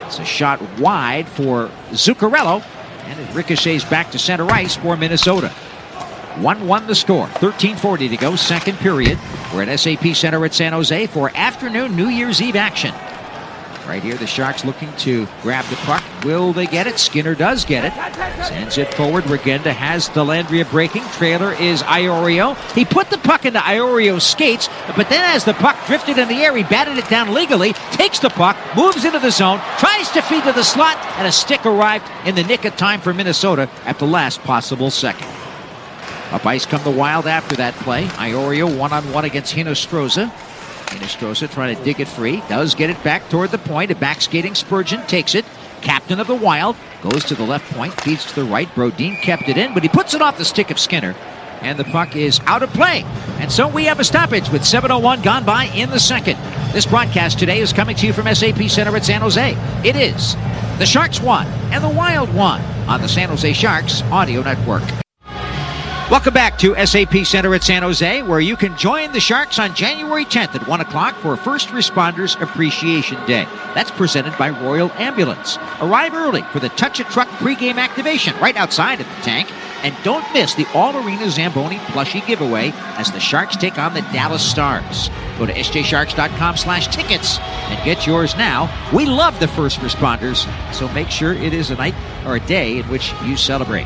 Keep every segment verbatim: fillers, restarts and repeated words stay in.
It's a shot wide for Zuccarello, and it ricochets back to center ice for Minnesota. one one the score, thirteen forty to go, second period. We're at S A P Center at San Jose for afternoon New Year's Eve action. Right here, the Sharks looking to grab the puck. Will they get it? Skinner does get it. Sends it forward. Regenda has Dellandrea breaking. Trailer is Iorio. He put the puck into Iorio's skates, but then as the puck drifted in the air, he batted it down legally, takes the puck, moves into the zone, tries to feed to the slot, and a stick arrived in the nick of time for Minnesota at the last possible second. Up ice come the Wild after that play. Iorio one-on-one against Hinostroza. Hinostroza trying to dig it free. Does get it back toward the point. A back-skating Spurgeon takes it. Captain of the Wild goes to the left point. Feeds to the right. Brodin kept it in, but he puts it off the stick of Skinner. And the puck is out of play. And so we have a stoppage with seven oh one gone by in the second. This broadcast today is coming to you from S A P Center at San Jose. It is the Sharks won and the Wild won on the San Jose Sharks Audio Network. Welcome back to S A P Center at San Jose, where you can join the Sharks on January tenth at one o'clock for First Responders Appreciation Day. That's presented by Royal Ambulance. Arrive early for the Touch a Truck pregame activation right outside of the tank. And don't miss the All-Arena Zamboni plushie giveaway as the Sharks take on the Dallas Stars. Go to S J Sharks dot com slash tickets and get yours now. We love the first responders, so make sure it is a night or a day in which you celebrate.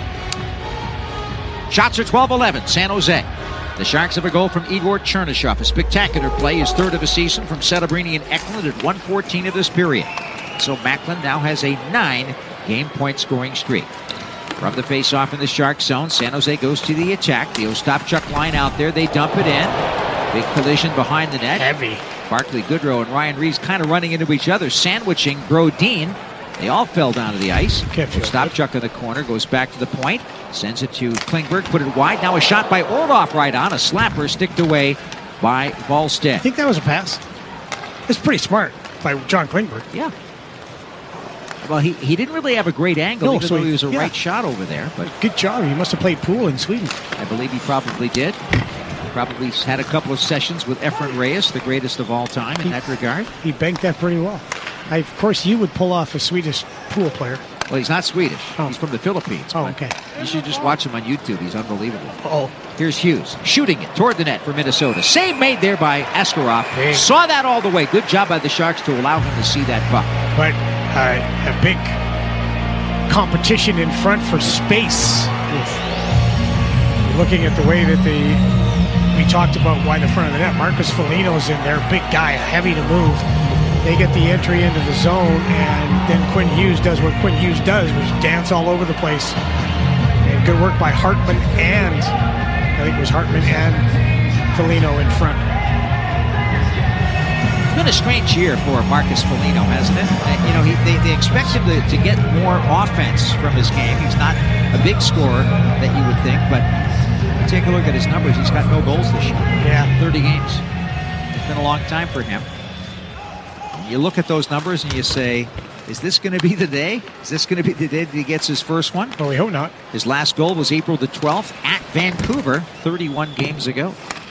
Shots are twelve eleven, San Jose. The Sharks have a goal from Igor Chernyshov. A spectacular play, his third of the season from Celebrini and Eklund at one fourteen of this period. So Macklin now has a nine-game point scoring streak. From the face-off in the Shark zone, San Jose goes to the attack. The Ostapchuk line out there. They dump it in. Big collision behind the net. Heavy. Barclay Goodrow and Ryan Reeves kind of running into each other, sandwiching Brodin. They all fell down to the ice. Ostapchuk in the corner, goes back to the point. Sends it to Klingberg, put it wide. Now a shot by Orlov right on. A slapper sticked away by Wallstedt. I think that was a pass. It's pretty smart by John Klingberg. Yeah. Well, he, he didn't really have a great angle, no, even so though he was a yeah. right shot over there. But good job. He must have played pool in Sweden. I believe he probably did. Probably had a couple of sessions with Efren Reyes, the greatest of all time in he, that regard. He banked that pretty well. I, of course, you would pull off a Swedish pool player. Well, he's not Swedish. Oh. He's from the Philippines. Oh, okay. You should just watch him on YouTube. He's unbelievable. Oh. Here's Hughes shooting it toward the net for Minnesota. Save made there by Askarov. Hey. Saw that all the way. Good job by the Sharks to allow him to see that puck. But uh, a big competition in front for space. Looking at the way that the we talked about why the front of the net. Marcus Foligno's in there, big guy, heavy to move. They get the entry into the zone, and then Quinn Hughes does what Quinn Hughes does, which is dance all over the place. And good work by Hartman and, I think it was Hartman and Foligno in front. It's been a strange year for Marcus Foligno, hasn't it? You know, he, they, they expect him to, to get more offense from his game. He's not a big scorer that you would think, but take a look at his numbers. He's got no goals this year. Yeah. thirty games. It's been a long time for him. You look at those numbers and you say, is this going to be the day? Is this going to be the day that he gets his first one? Well, we hope not. His last goal was April the twelfth at Vancouver, thirty-one games ago.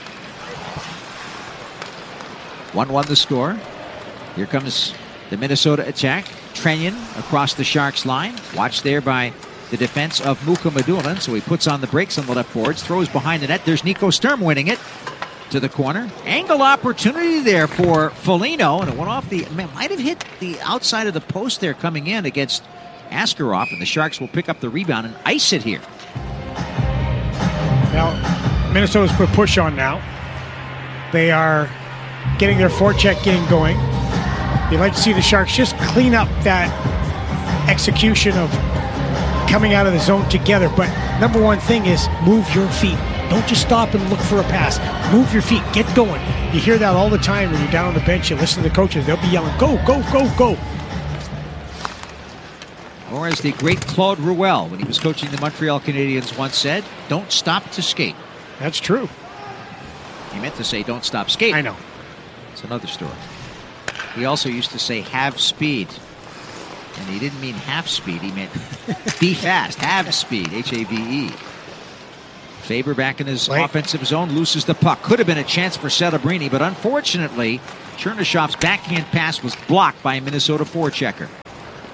one one the score. Here comes the Minnesota attack. Trenyon across the Sharks line. Watched there by the defense of Muka Madulin. So he puts on the brakes on the left boards, throws behind the net. There's Nico Sturm winning it. To the corner. Angle opportunity there for Foligno, and it went off the, might have hit the outside of the post there coming in against Askarov, and the Sharks will pick up the rebound and ice it here. Now, Minnesota's put push on now. They are getting their forecheck game going. You'd like to see the Sharks just clean up that execution of coming out of the zone together, but number one thing is move your feet. Don't just stop and look for a pass. Move your feet. Get going. You hear that all the time when you're down on the bench. You listen to the coaches. They'll be yelling, go, go, go, go. Or as the great Claude Ruel, when he was coaching the Montreal Canadiens, once said, don't stop to skate. That's true. He meant to say, don't stop skating. I know. It's another story. He also used to say, have speed. And he didn't mean half speed. He meant be fast. Have speed. H A V E. Faber back in his Late. offensive zone, loses the puck. Could have been a chance for Celebrini, but unfortunately, Chernyshov's backhand pass was blocked by a Minnesota forechecker.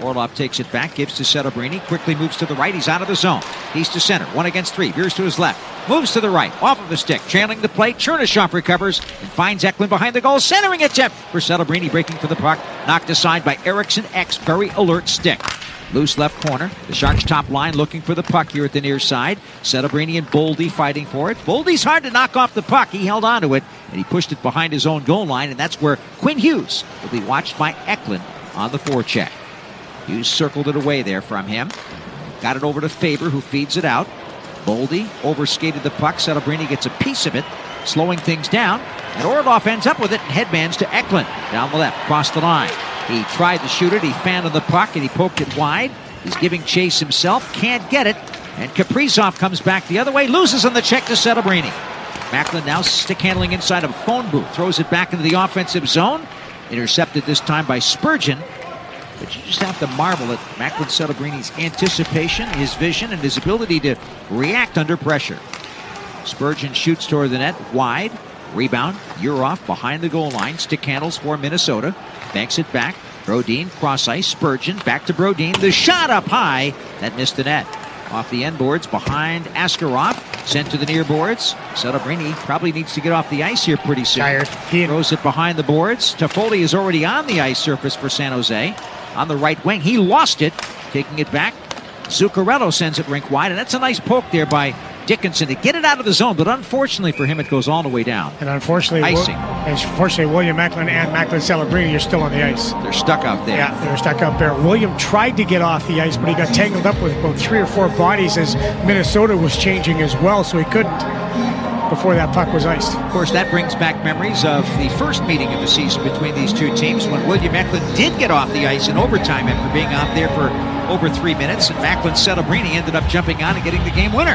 Orlov takes it back, gives to Celebrini, quickly moves to the right. He's out of the zone. He's to center, one against three. Veers to his left, moves to the right, off of the stick, trailing the play. Chernyshov recovers and finds Eklund behind the goal. Centering attempt for Celebrini, breaking for the puck. Knocked aside by Eriksson Ek's very alert stick. Loose left corner. The Sharks' top line looking for the puck here at the near side. Celebrini and Boldy fighting for it. Boldy's hard to knock off the puck. He held on to it, and he pushed it behind his own goal line, and that's where Quinn Hughes will be watched by Eklund on the forecheck. Hughes circled it away there from him. Got it over to Faber, who feeds it out. Boldy overskated the puck. Celebrini gets a piece of it, slowing things down. And Orlov ends up with it and headmans to Eklund. Down the left, across the line. He tried to shoot it. He fanned on the puck, and he poked it wide. He's giving chase himself. Can't get it. And Kaprizov comes back the other way. Loses on the check to Celebrini. Macklin now stick handling inside of a phone booth. Throws it back into the offensive zone. Intercepted this time by Spurgeon. But you just have to marvel at Macklin Celebrini's anticipation, his vision, and his ability to react under pressure. Spurgeon shoots toward the net, wide. Rebound, Urov behind the goal line. Stick handles for Minnesota. Banks it back. Brodin, cross ice. Spurgeon, back to Brodin. The shot up high. That missed the net. Off the end boards, behind Askarov. Sent to the near boards. Celebrini probably needs to get off the ice here pretty soon. Tired. He throws it behind the boards. Toffoli is already on the ice surface for San Jose. On the right wing, he lost it. Taking it back. Zuccarello sends it rink wide, and that's a nice poke there by Dickinson to get it out of the zone, but unfortunately for him, it goes all the way down. And unfortunately, icing. Unfortunately, William Macklin and Macklin Celebrini are still on the ice. They're stuck out there. Yeah, they're stuck out there. William tried to get off the ice, but he got tangled up with about three or four bodies as Minnesota was changing as well, so he couldn't before that puck was iced. Of course, that brings back memories of the first meeting of the season between these two teams when William Macklin did get off the ice in overtime after being out there for over three minutes, and Macklin Celebrini ended up jumping on and getting the game winner.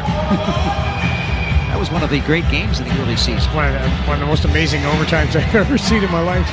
That was one of the great games in the early season. One of the, one of the most amazing overtimes I've ever seen in my life.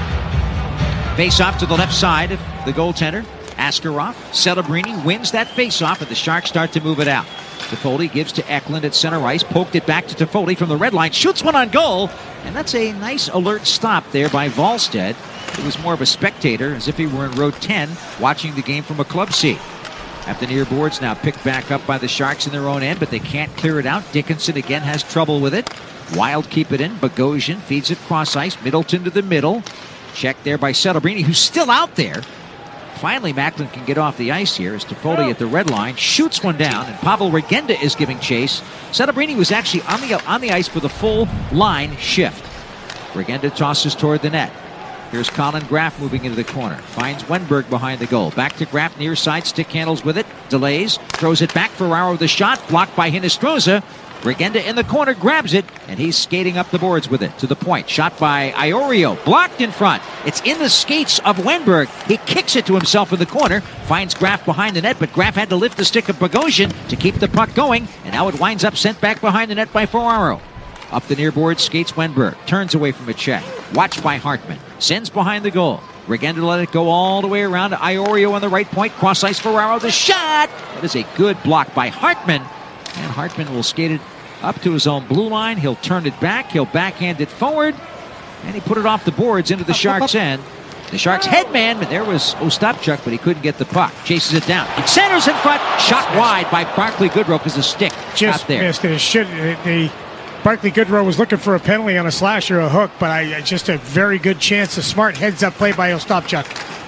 Face-off to the left side of the goaltender. Askarov. Celebrini wins that face-off, and the Sharks start to move it out. Toffoli gives to Eklund at center ice. Poked it back to Toffoli from the red line. Shoots one on goal. And that's a nice alert stop there by Volstead. It was more of a spectator, as if he were in row ten, watching the game from a club seat. At the near boards now picked back up by the Sharks in their own end, but they can't clear it out. Dickinson again has trouble with it. Wild keep it in. Bogosian feeds it cross ice. Middleton to the middle. Checked there by Celebrini, who's still out there. Finally, Macklin can get off the ice here as Toffoli at the red line shoots one down, and Pavel Regenda is giving chase. Celebrini was actually on the, on the ice for the full line shift. Regenda tosses toward the net. Here's Colin Graff moving into the corner. Finds Wenberg behind the goal. Back to Graff, near side, stick handles with it. Delays, throws it back. Ferraro with the shot, blocked by Hinestroza. Regenda in the corner, grabs it, and he's skating up the boards with it to the point. Shot by Iorio, blocked in front. It's in the skates of Wenberg. He kicks it to himself in the corner, finds Graff behind the net, but Graff had to lift the stick of Bogosian to keep the puck going, and now it winds up sent back behind the net by Ferraro. Up the near board, skates Wenberg, turns away from a check. Watched by Hartman, sends behind the goal. Regenda let it go all the way around to Iorio on the right point. Cross ice Ferraro, the shot! That is a good block by Hartman. And Hartman will skate it up to his own blue line. He'll turn it back. He'll backhand it forward. And he put it off the boards into the Sharks' end. The Sharks' headman, but there was Ostapchuk, but he couldn't get the puck. Chases it down. Centers in front. Shot wide by Barclay Goodrow because the stick just out there. Missed it. It should, the Barclay Goodrow was looking for a penalty on a slash or a hook, but I just a very good chance. A smart heads-up play by Ostapchuk.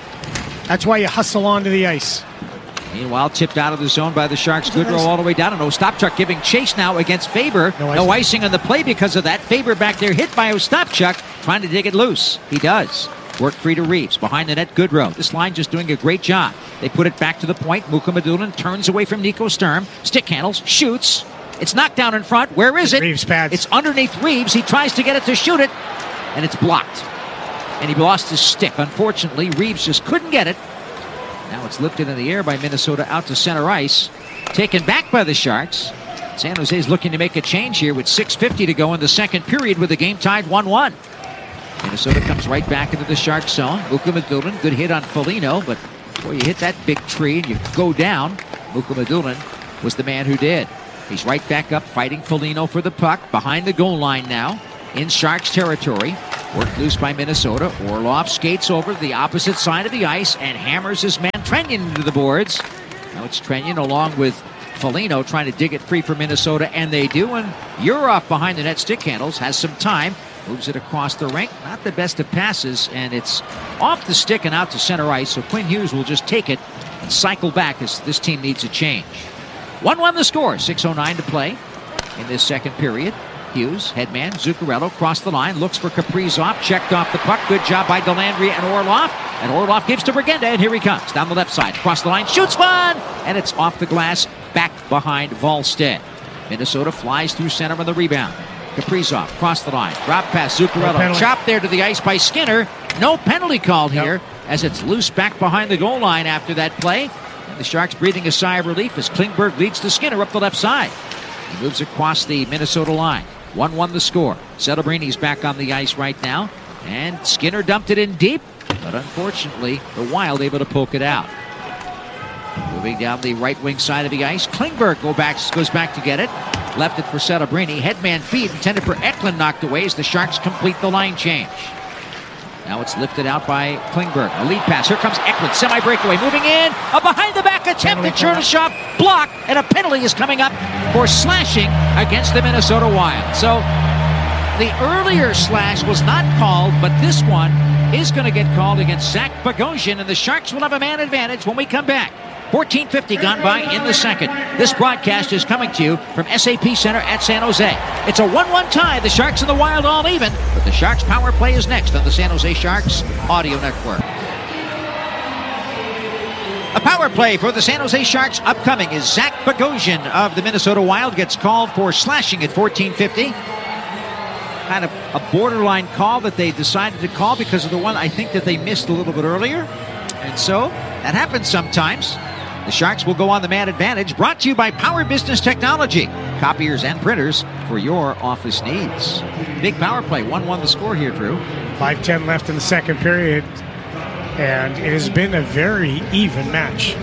That's why you hustle onto the ice. Meanwhile, tipped out of the zone by the Sharks. Goodrow all the way down, and Ostapchuk giving chase now against Faber. No icing. no icing on the play because of that. Faber back there hit by Ostapchuk, trying to dig it loose. He does. Work free to Reeves. Behind the net, Goodrow. This line just doing a great job. They put it back to the point. Mukhamadullin turns away from Nico Sturm. Stick handles, shoots. It's knocked down in front. Where is it? Reeves pads. It's underneath Reeves. He tries to get it to shoot it, and it's blocked. And he lost his stick. Unfortunately, Reeves just couldn't get it. Now it's lifted in the air by Minnesota out to center ice. Taken back by the Sharks. San Jose is looking to make a change here with six fifty to go in the second period with the game tied one one. Minnesota comes right back into the Shark zone. Mukhamadullin, good hit on Foligno, but boy, you hit that big tree and you go down. Mukhamadullin was the man who did. He's right back up fighting Foligno for the puck. Behind the goal line now in Sharks territory. Worked loose by Minnesota. Orlov skates over to the opposite side of the ice and hammers his man Trenyon into the boards. Now it's Trenyon along with Foligno trying to dig it free for Minnesota, and they do. And Yurov behind the net stick handles, has some time, moves it across the rink. Not the best of passes, and it's off the stick and out to center ice. So Quinn Hughes will just take it and cycle back as this team needs a change. one one the score, six oh nine to play in this second period. Hughes, headman, Zuccarello, crossed the line, looks for Kaprizov, checked off the puck. Good job by Dellandrea and Orlov. And Orlov gives to Regenda, and here he comes. Down the left side, across the line, shoots one! And it's off the glass, back behind Volstead. Minnesota flies through center on the rebound. Kaprizov, cross the line, drop pass, Zuccarello, no chopped there to the ice by Skinner. No penalty called yep. here, as it's loose back behind the goal line after that play. And the Sharks breathing a sigh of relief as Klingberg leads to Skinner up the left side. He moves across the Minnesota line. one one the score. Celebrini back on the ice right now. And Skinner dumped it in deep, but unfortunately, the Wild able to poke it out. Moving down the right wing side of the ice, Klingberg go back, goes back to get it. Left it for Celebrini. Headman feed intended for Eklund knocked away as the Sharks complete the line change. Now it's lifted out by Klingberg. A lead pass. Here comes Eklund. Semi-breakaway. Moving in. A behind-the-back attempt at Chernyshov. Block. And a penalty is coming up for slashing against the Minnesota Wild. So the earlier slash was not called, but this one is going to get called against Zach Bogosian, and the Sharks will have a man advantage when we come back. fourteen fifty gone by in the second. This broadcast is coming to you from S A P Center at San Jose. It's a one one tie. The Sharks and the Wild all even, but the Sharks power play is next on the San Jose Sharks Audio Network. A power play for the San Jose Sharks upcoming is Zach Bogosian of the Minnesota Wild gets called for slashing at fourteen fifty. Kind of a borderline call that they decided to call because of the one I think that they missed a little bit earlier. And so that happens sometimes. The Sharks will go on the man advantage, brought to you by Power Business Technology. Copiers and printers for your office needs. Big power play, one one the score here, Drew. five ten left in the second period, and it has been a very even match.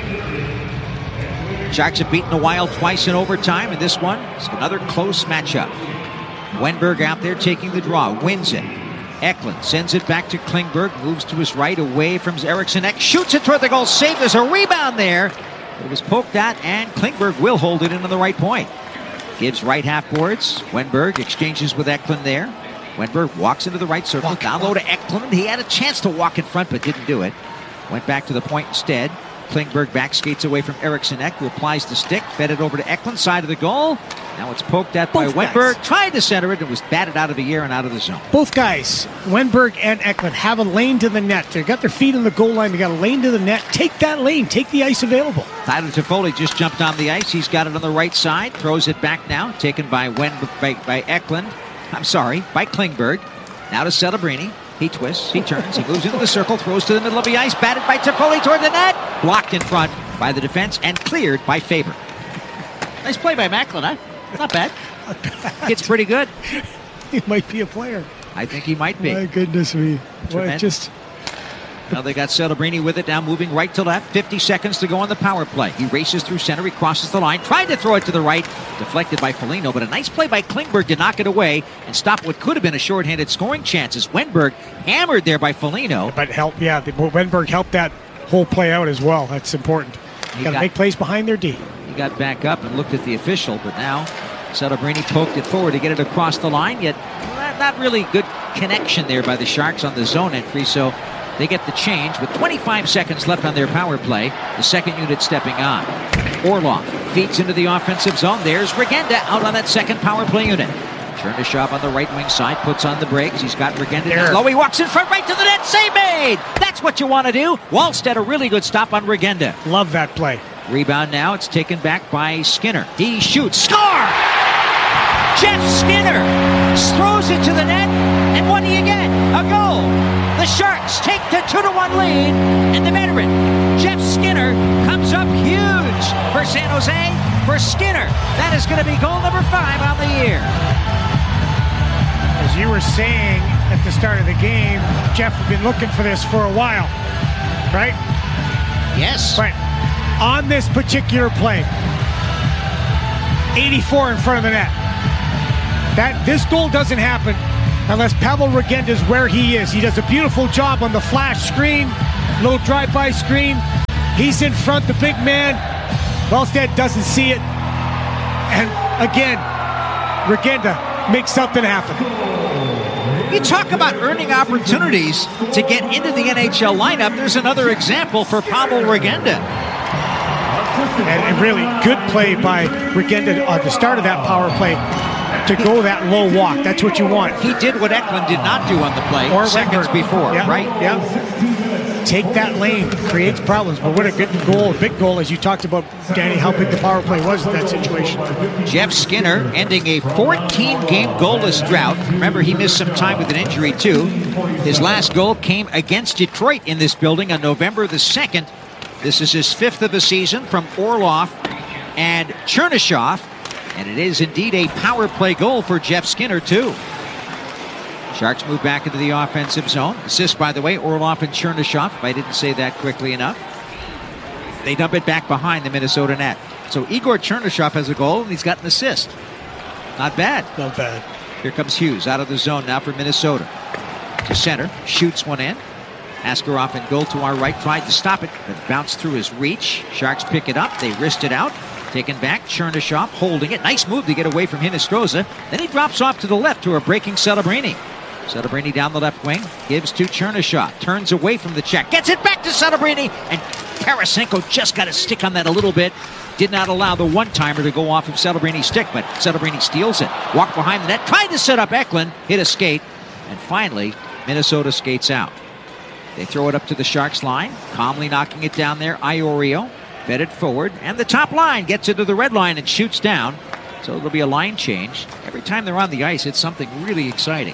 Sharks have beaten the Wild twice in overtime, and this one is another close matchup. Wenberg out there taking the draw, wins it. Eklund sends it back to Klingberg, moves to his right away from Eriksson Ek, shoots it toward the goal, save. There's a rebound there. It was poked at, and Klingberg will hold it in on the right point. Gives right half boards. Wenberg exchanges with Eklund there. Wenberg walks into the right circle, walk, down low to Eklund. He had a chance to walk in front, but didn't do it. Went back to the point instead. Klingberg back skates away from Eriksson Ek, who applies the stick, fed it over to Eklund, side of the goal. Now it's poked at by Wenberg, tried to center it, and was batted out of the air and out of the zone. Both guys, Wenberg and Eklund, have a lane to the net. They've got their feet in the goal line. They got a lane to the net. Take that lane. Take the ice available. Tyler Toffoli just jumped on the ice. He's got it on the right side. Throws it back now. Taken by Wenberg, by, by Eklund. I'm sorry, by Klingberg. Now to Celebrini. He twists, he turns, he moves into the circle, throws to the middle of the ice, batted by Toffoli toward the net. Blocked in front by the defense and cleared by Faber. Nice play by Macklin, huh? Not bad. Not bad. It's pretty good. He might be a player. I think he might be. My goodness me. Well, just... Now they got Celebrini with it now, moving right to left. fifty seconds to go on the power play. He races through center. He crosses the line. Tried to throw it to the right. Deflected by Foligno, but a nice play by Klingberg to knock it away and stop what could have been a shorthanded scoring chances. Wenberg hammered there by Foligno. But help, yeah. The, Wenberg helped that whole play out as well. That's important. Got to make plays behind their D. He got back up and looked at the official, but now Celebrini poked it forward to get it across the line, yet not, not really good connection there by the Sharks on the zone entry, so they get the change with twenty-five seconds left on their power play. The second unit stepping on. Orlov feeds into the offensive zone. There's Regenda out on that second power play unit. Chernyshov on the right wing side, puts on the brakes. He's got Regenda down low. He walks in front right to the net. Save made! That's what you want to do. Wallstedt, a really good stop on Regenda. Love that play. Rebound now. It's taken back by Skinner. He shoots. Score! Jeff Skinner throws it to the net. And what do you get? A goal. The Sharks take the two to one lead, and the veteran, Jeff Skinner, comes up huge for San Jose. For Skinner, that is going to be goal number five on the year. As you were saying at the start of the game, Jeff had been looking for this for a while, right? Yes. Right. On this particular play, eighty-four in front of the net. That this goal doesn't happen unless Pavel Regenda is where he is. He does a beautiful job on the flash screen, little drive-by screen. He's in front, the big man. Wallstedt doesn't see it. And again, Regenda makes something happen. You talk about earning opportunities to get into the N H L lineup. There's another example for Pavel Regenda. And, and really good play by Regenda at the start of that power play to go that low walk. That's what you want. He did what Eklund did not do on the play or seconds Wenberg. before, yeah, right? Yeah. Take that lane, creates problems. But what a good goal, a big goal, as you talked about, Danny, how big the power play was in that situation. Jeff Skinner ending a fourteen-game goalless drought. Remember, he missed some time with an injury, too. His last goal came against Detroit in this building on November the second. This is his fifth of the season from Orlov and Chernyshov. And it is indeed a power play goal for Jeff Skinner, too. Sharks move back into the offensive zone. Assist, by the way, Orlov and Chernyshov, if I didn't say that quickly enough. They dump it back behind the Minnesota net. So Igor Chernyshov has a goal, and he's got an assist. Not bad. Not bad. Here comes Hughes out of the zone now for Minnesota. To center, shoots one in. Askarov in goal to our right, tried to stop it, but bounced through his reach. Sharks pick it up, they wrist it out. Taken back, Chernyshov holding it. Nice move to get away from Hinostroza. Then he drops off to the left to a breaking Celebrini. Celebrini down the left wing, gives to Chernyshov. Turns away from the check, gets it back to Celebrini, and Tarasenko just got a stick on that a little bit. Did not allow the one-timer to go off of Celebrini's stick, but Celebrini steals it. Walked behind the net, tried to set up Eklund, hit a skate, and finally, Minnesota skates out. They throw it up to the Sharks line, calmly knocking it down there. Iorio fed it forward, and the top line gets into the red line and shoots down. So it'll be a line change. Every time they're on the ice, it's something really exciting.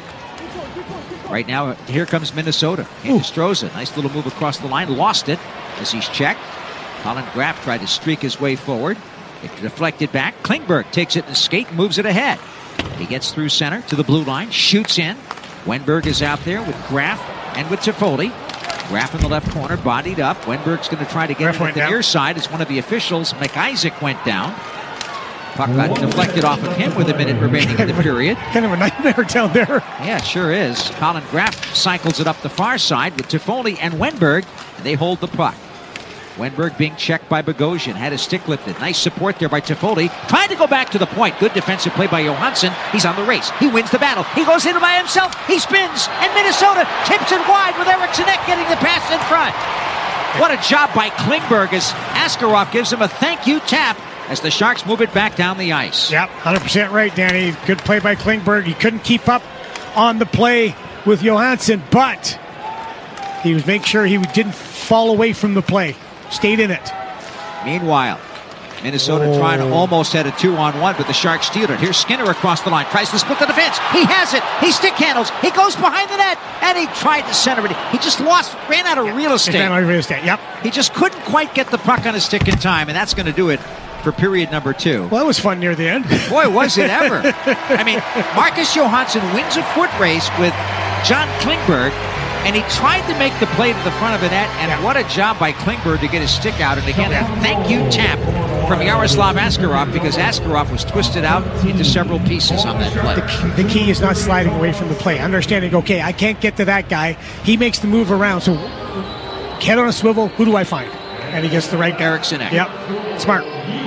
Right now, here comes Minnesota. Hinostroza, nice little move across the line, lost it as he's checked. Colin Graff tried to streak his way forward. It deflected back. Klingberg takes it in a skate, moves it ahead. He gets through center to the blue line, shoots in. Wenberg is out there with Graff and with Toffoli. Graff in the left corner, bodied up. Wenberg's going to try to get it at the down. Near side as one of the officials, McIsaac, went down. Puck got deflected off of him with a minute remaining in the period. Kind of a nightmare down there. Yeah, it sure is. Colin Graff cycles it up the far side with Toffoli and Wenberg, and they hold the puck. Wenberg being checked by Bogosian, had his stick lifted. Nice support there by Toffoli. Trying to go back to the point. Good defensive play by Johansson. He's on the race. He wins the battle. He goes in by himself. He spins, and Minnesota tips it wide with Eriksson Ek getting the pass in front. What a job by Klingberg as Askarov gives him a thank you tap as the Sharks move it back down the ice. Yep, one hundred percent right, Danny. Good play by Klingberg. He couldn't keep up on the play with Johansson, but he was making sure he didn't fall away from the play. Stayed in it. Meanwhile, Minnesota oh. trying to almost head a two-on-one, but the Sharks steal it. Here's Skinner across the line. Tries to split the defense. He has it. He stick handles. He goes behind the net, and he tried to center it. He just lost, ran out of real estate. Ran out of real estate, yep. He just couldn't quite get the puck on his stick in time, and that's going to do it for period number two. Well, that was fun near the end. Boy, was it ever. I mean, Marcus Johansson wins a foot race with John Klingberg, and he tried to make the play to the front of the net, and yeah. what a job by Klingberg to get his stick out. And again, a thank you tap from Yaroslav Askarov, because Askarov was twisted out into several pieces on that play. The, the key is not sliding away from the play. Understanding, okay, I can't get to that guy. He makes the move around, so head on a swivel, who do I find? And he gets the right guy. Eriksson Ek. Yep, smart.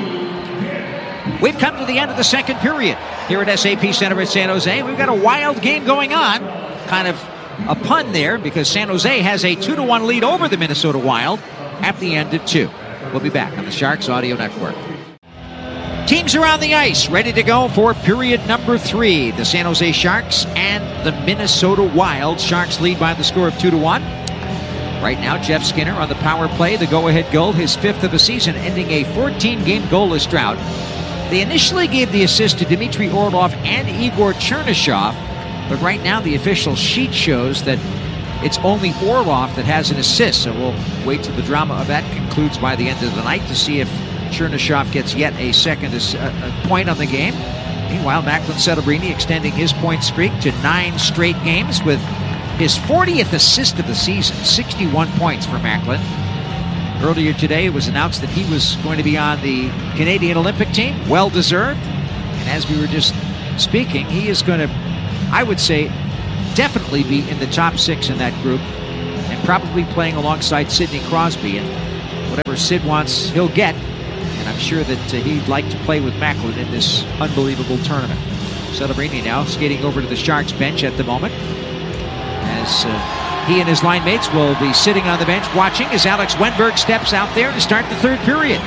We've come to the end of the second period here at S A P Center at San Jose. We've got a wild game going on. Kind of a pun there, because San Jose has a two to one lead over the Minnesota Wild at the end of two. We'll be back on the Sharks Audio Network. Teams are on the ice, ready to go for period number three. The San Jose Sharks and the Minnesota Wild. Sharks lead by the score of two to one. Right now, Jeff Skinner on the power play, the go-ahead goal, his fifth of the season, ending a fourteen-game goalless drought. They initially gave the assist to Dmitry Orlov and Igor Chernyshov, but right now the official sheet shows that it's only Orlov that has an assist, so we'll wait till the drama of that concludes by the end of the night to see if Chernyshov gets yet a second a point on the game. Meanwhile, Macklin Celebrini extending his point streak to nine straight games with his fortieth assist of the season, sixty-one points for Macklin. Earlier today, it was announced that he was going to be on the Canadian Olympic team, well-deserved. And as we were just speaking, he is going to, I would say, definitely be in the top six in that group and probably playing alongside Sidney Crosby. And whatever Sid wants, he'll get. And I'm sure that uh, he'd like to play with Macklin in this unbelievable tournament. Celebrini now skating over to the Sharks bench at the moment, as uh, he and his line mates will be sitting on the bench watching as Alex Wennberg steps out there to start the third period.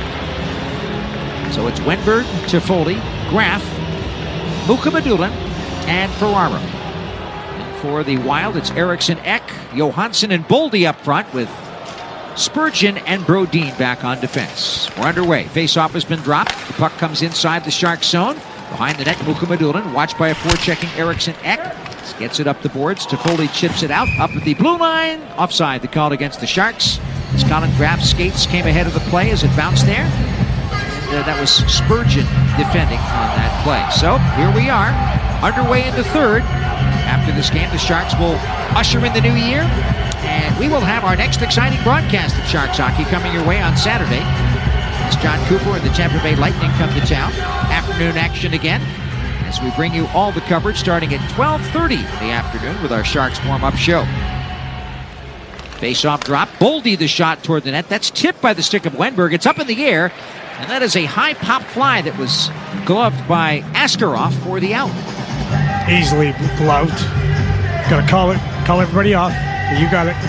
So it's Wennberg, Toffoli, Graf, Mukhamadullin, and Ferraro. And for the Wild, it's Eriksson Ek, Johansson, and Boldy up front, with Spurgeon and Brodin back on defense. We're underway. Face-off has been dropped. The puck comes inside the Shark zone. Behind the net, Mukhamadullin, watched by a forechecking Eriksson Ek. Gets it up the boards. Toffoli chips it out. Up at the blue line. Offside, the call against the Sharks. As Colin Graf skates came ahead of the play as it bounced there. And uh, that was Spurgeon defending on that play. So here we are, underway in the third. After this game, the Sharks will usher in the new year. And we will have our next exciting broadcast of Sharks hockey coming your way on Saturday, as John Cooper and the Tampa Bay Lightning come to town. Afternoon action again, as we bring you all the coverage starting at twelve thirty in the afternoon with our Sharks warm-up show. Face-off drop. Boldy the shot toward the net. That's tipped by the stick of Wennberg. It's up in the air, and that is a high pop fly that was gloved by Askarov for the out. Easily gloved. Got to call it. Call everybody off. You got it.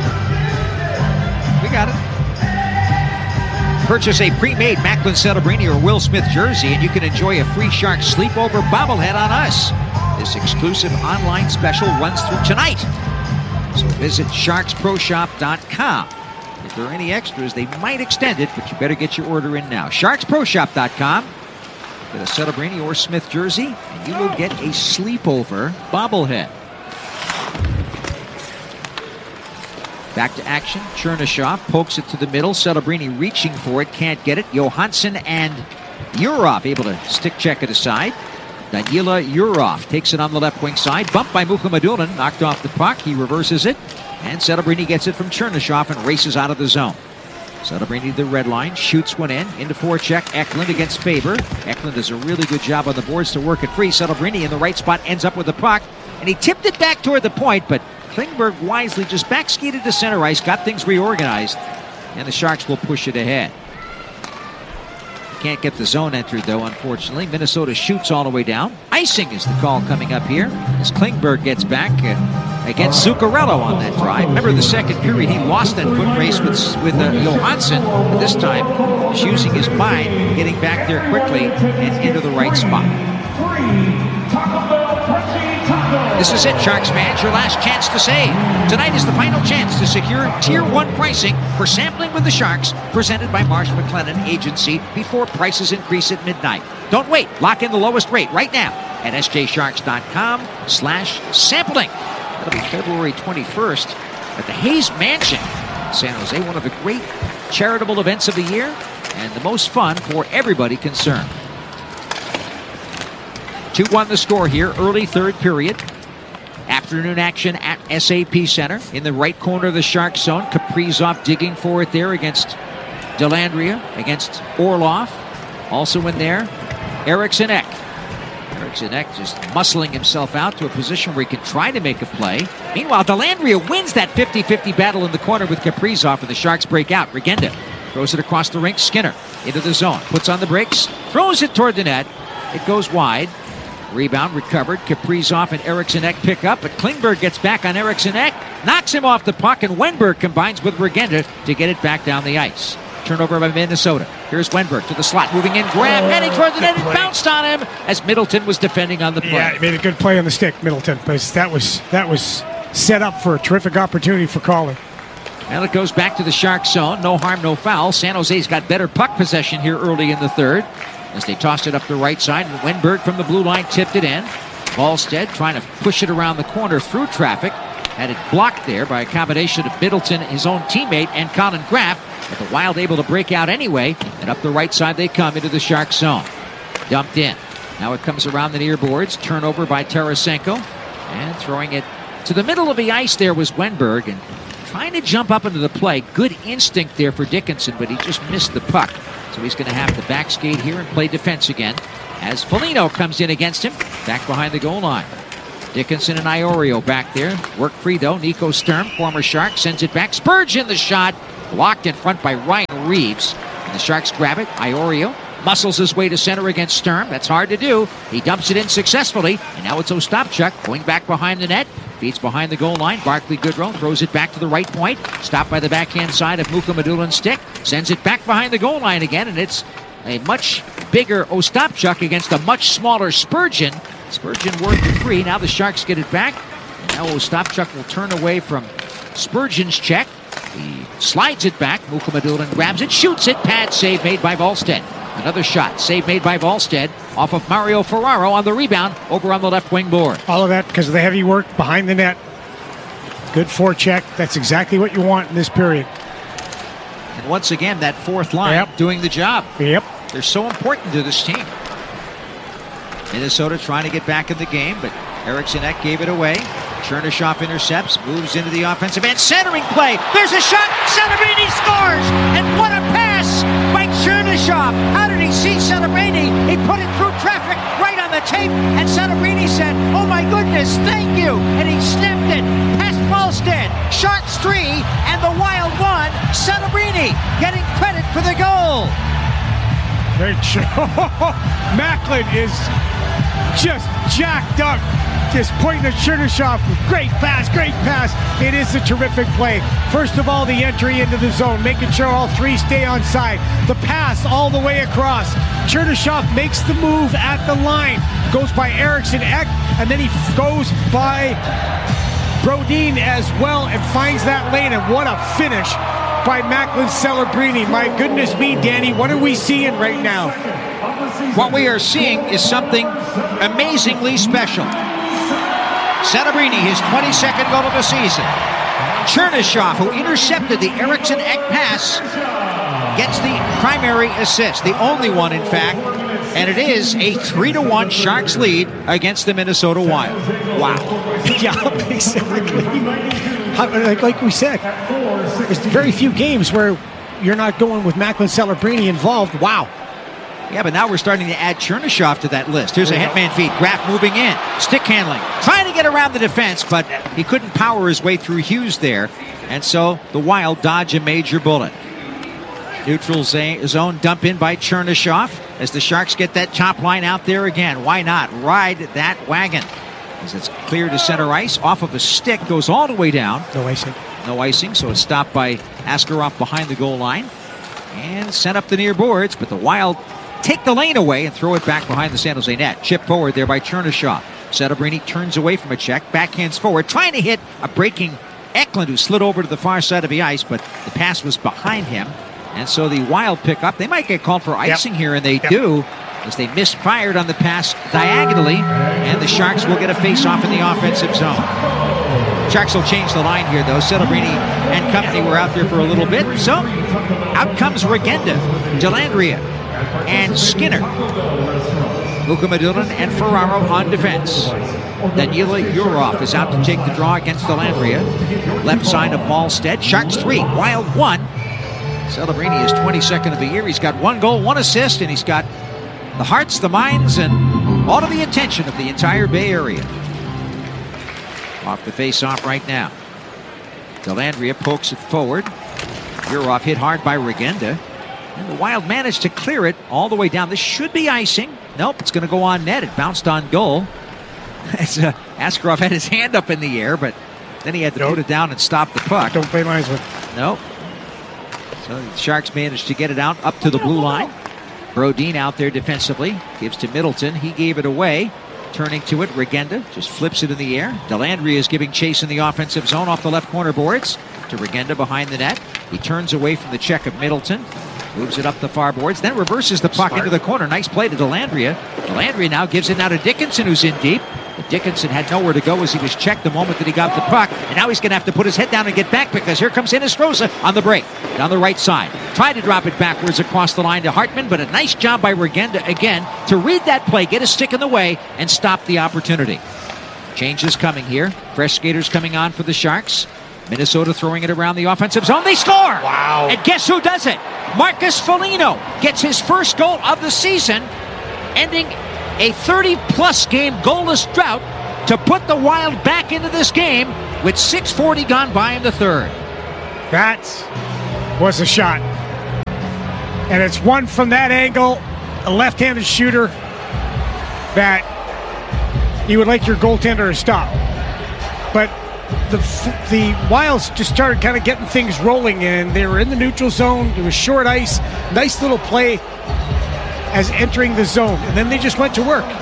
We got it. Purchase a pre-made Macklin Celebrini or Will Smith jersey, and you can enjoy a free Sharks sleepover bobblehead on us. This exclusive online special runs through tonight. So visit sharks pro shop dot com. If there are any extras, they might extend it, but you better get your order in now. sharks pro shop dot com. Get a Celebrini or Smith jersey, and you will get a sleepover bobblehead. Back to action. Chernyshov pokes it to the middle. Celebrini reaching for it, can't get it. Johansson and Yurov able to stick check it aside. Danila Yurov takes it on the left wing side. Bumped by Mukhamadullin, knocked off the puck. He reverses it, and Celebrini gets it from Chernyshov and races out of the zone. Celebrini the red line, shoots one in, into forecheck. Eklund against Faber. Eklund does a really good job on the boards to work it free. Celebrini in the right spot ends up with the puck, and he tipped it back toward the point, but Klingberg wisely just back skated to center ice, got things reorganized, and the Sharks will push it ahead. Can't get the zone entered, though, unfortunately. Minnesota shoots all the way down. Icing is the call coming up here as Klingberg gets back uh, against Zuccarello on that drive. Remember the second period, he lost that foot race with, with uh, Johansson, but this time he's using his mind, getting back there quickly and into the right spot. This is it, Sharks fans, your last chance to save. Tonight is the final chance to secure Tier one pricing for sampling with the Sharks, presented by Marsh McLennan Agency, before prices increase at midnight. Don't wait. Lock in the lowest rate right now at s j sharks dot com slash sampling. That'll be February twenty-first at the Hayes Mansion in San Jose, one of the great charitable events of the year and the most fun for everybody concerned. two one the score here, early third period. Afternoon action at S A P Center in the right corner of the Shark zone. Kaprizov digging for it there against Dellandrea, against Orlov. Also in there, Eriksson Ek. Eriksson Ek just muscling himself out to a position where he can try to make a play. Meanwhile, Dellandrea wins that fifty fifty battle in the corner with Kaprizov, and the Sharks break out. Regenda throws it across the rink. Skinner into the zone, puts on the brakes, throws it toward the net. It goes wide. Rebound recovered. Kaprizov and Eriksson Ek pick up, but Klingberg gets back on Eriksson Ek, knocks him off the puck, and Wennberg combines with Regenda to get it back down the ice. Turnover by Minnesota. Here's Wennberg to the slot, moving in, grab, heading toward the net, and bounced on him as Middleton was defending on the play. Yeah, he made a good play on the stick, Middleton, but that was that was set up for a terrific opportunity for Colin. Well, it goes back to the Shark zone. No harm, no foul. San Jose's got better puck possession here early in the third, as they tossed it up the right side, and Wennberg from the blue line tipped it in. Ballstead trying to push it around the corner through traffic. Had it blocked there by a combination of Middleton, his own teammate, and Colin Graf. But the Wild able to break out anyway, and up the right side they come into the Shark zone. Dumped in. Now it comes around the near boards. Turnover by Tarasenko. And throwing it to the middle of the ice there was Wennberg, and trying to jump up into the play. Good instinct there for Dickinson, but he just missed the puck. So he's going to have to back skate here and play defense again as Foligno comes in against him, back behind the goal line. Dickinson and Iorio back there. Work free though. Nico Sturm, former Shark, sends it back. Spurgeon the shot. Blocked in front by Ryan Reeves. And the Sharks grab it. Iorio muscles his way to center against Sturm. That's hard to do. He dumps it in successfully. And now it's Ostapchuk going back behind the net. Feeds behind the goal line. Barclay Goodrow throws it back to the right point. Stopped by the backhand side of Mukhamadulin's stick. Sends it back behind the goal line again. And it's a much bigger Ostapchuk against a much smaller Spurgeon. Spurgeon worked the three. Now the Sharks get it back. And now Ostapchuk will turn away from Spurgeon's check. He slides it back. Mukhamadulin grabs it, shoots it. Pad save made by Volstead. Another shot. Save made by Volstead off of Mario Ferraro on the rebound over on the left wing board. All of that because of the heavy work behind the net. Good forecheck. That's exactly what you want in this period. And once again, that fourth line Yep. doing the job. Yep. They're so important to this team. Minnesota trying to get back in the game, but Eriksson Ek gave it away. Chernyshov intercepts, moves into the offensive end. Centering play. There's a shot. Celebrini scores. And what a pass by Chernyshov. How did he see Celebrini? He put it through traffic right on the tape. And Celebrini said, oh my goodness, thank you. And he snapped it past Volstead. Sharks three and the Wild one. Celebrini getting credit for the goal. Great show. Macklin is just jacked up. Just pointing at Chernyshov. Great pass, great pass. It is a terrific play. First of all, the entry into the zone, making sure all three stay on side. The pass all the way across. Chernyshov makes the move at the line. Goes by Eriksson Ek, and then he goes by Brodin as well and finds that lane. And what a finish by Macklin Celebrini. My goodness me, Danny, what are we seeing right now? What we are seeing is something amazingly special. Celebrini, his twenty-second goal of the season. Chernyshov, who intercepted the Eriksson Ek pass, gets the primary assist, the only one, in fact, and it is a three to one Sharks lead against the Minnesota Wild. Wow. Yeah, exactly. How, like, like we said, there's very few games where you're not going with Macklin Celebrini involved. Wow. Yeah, but now we're starting to add Chernyshov to that list. Here's a Hetman feed. Graf moving in. Stick handling. Trying to get around the defense, but he couldn't power his way through Hughes there. And so the Wild dodge a major bullet. Neutral zone dump in by Chernyshov as the Sharks get that top line out there again. Why not? Ride that wagon. As it's clear to center ice. Off of a stick. Goes all the way down. No icing. No icing, so it's stopped by Askarov behind the goal line. And sent up the near boards, but the Wild take the lane away and throw it back behind the San Jose net. Chip forward there by Chernyshov. Celebrini turns away from a check, backhands forward, trying to hit a breaking Eklund, who slid over to the far side of the ice, but the pass was behind him. And so the Wild pick up. They might get called for icing yep. here, and they yep. do, as they misfired on the pass diagonally, and the Sharks will get a face-off in the offensive zone. Sharks will change the line here, though. Celebrini and company were out there for a little bit. So out comes Regenda, Dellandrea, and Skinner. Mukhamadulin and Ferraro on defense. Danila Yurov is out to take the draw against Dellandrea. Left side of Volstead. Sharks three, Wild one. Celebrini is twenty-second of the year. He's got one goal, one assist, and he's got the hearts, the minds, and all of the attention of the entire Bay Area. Off the face-off right now. Dellandrea pokes it forward. Yurov hit hard by Regenda. And the Wild managed to clear it all the way down. This should be icing. Nope, it's going to go on net. It bounced on goal. As uh, Askarov had his hand up in the air, but then he had to nope. put it down and stop the puck. Don't play lines with. Nope. So the Sharks managed to get it out up to the blue line. Brodin out there defensively. Gives to Middleton. He gave it away. Turning to it, Regenda just flips it in the air. Dellandrea is giving chase in the offensive zone off the left corner boards to Regenda behind the net. He turns away from the check of Middleton. Moves it up the far boards, then reverses the puck Smart. into the corner. Nice play to Dellandrea. Dellandrea now gives it now to Dickinson, who's in deep. But Dickinson had nowhere to go as he was checked the moment that he got the puck. And now he's going to have to put his head down and get back, because here comes Hinostroza on the break. Down the right side. Tried to drop it backwards across the line to Hartman, but a nice job by Regenda again to read that play, get a stick in the way, and stop the opportunity. Changes coming here. Fresh skaters coming on for the Sharks. Minnesota throwing it around the offensive zone. They score! Wow. And guess who does it? Marcus Foligno gets his first goal of the season, ending a thirty-plus game goalless drought to put the Wild back into this game with six forty gone by in the third. That was a shot. And it's one from that angle, a left-handed shooter that you would like your goaltender to stop. But the the Wilds just started kind of getting things rolling, and they were in the neutral zone. It was short ice, nice little play as entering the zone, and then they just went to work.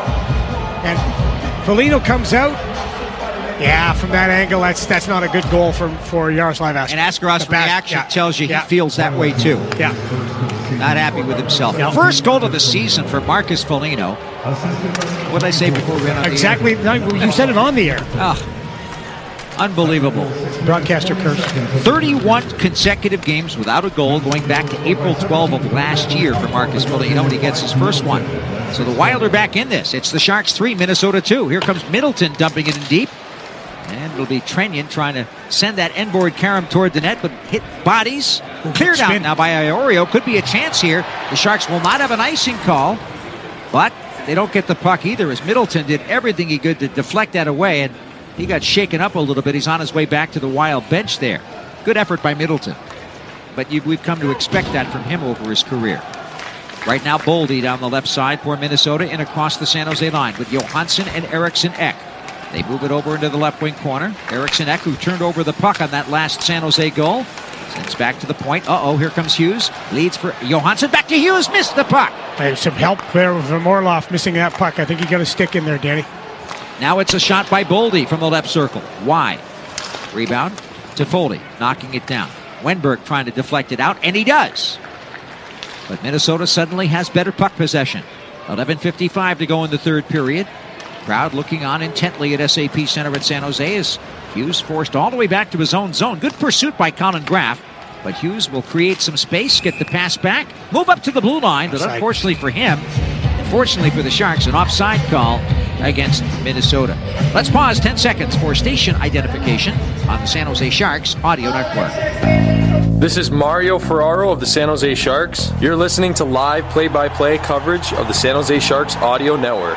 And Foligno comes out. Yeah, from that angle, that's that's not a good goal for, for Yaroslav Askarov. And Askarov's reaction yeah. tells you yeah. he feels that way too. Yeah. Not happy with himself. No. First goal of the season for Marcus Foligno. What did I say before we went on Exactly. the air? No, you said it on the air. Oh, unbelievable. Broadcaster curse. thirty-one consecutive games without a goal going back to April twelfth of last year for Marcus Foligno, and he gets his first one. So the Wild are back in this. It's the Sharks three, Minnesota two. Here comes Middleton dumping it in deep. And it'll be Trenyan trying to send that end-board carom toward the net, but hit bodies. Cleared out now by Iorio. Could be a chance here. The Sharks will not have an icing call, but they don't get the puck either, as Middleton did everything he could to deflect that away, and he got shaken up a little bit. He's on his way back to the Wild bench there. Good effort by Middleton. But you, we've come to expect that from him over his career. Right now, Boldy down the left side for Minnesota and across the San Jose line with Johansson and Eriksson Ek. They move it over into the left wing corner. Eriksson Ek, who turned over the puck on that last San Jose goal, sends back to the point. Uh-oh, here comes Hughes. Leads for Johansson. Back to Hughes. Missed the puck. There's some help there from Orlov missing that puck. I think he got a stick in there, Danny. Now it's a shot by Boldy from the left circle. Wide. Rebound to Foley, knocking it down. Wenberg trying to deflect it out, and he does. But Minnesota suddenly has better puck possession. eleven fifty-five to go in the third period. Crowd looking on intently at S A P Center at San Jose as Hughes forced all the way back to his own zone. Good pursuit by Colin Graff, but Hughes will create some space, get the pass back, move up to the blue line, but offside. Unfortunately for him, unfortunately for the Sharks, an offside call against Minnesota. Let's pause ten seconds for station identification on the San Jose Sharks Audio Network. This is Mario Ferraro of the San Jose Sharks. You're listening to live play-by-play coverage of the San Jose Sharks Audio Network.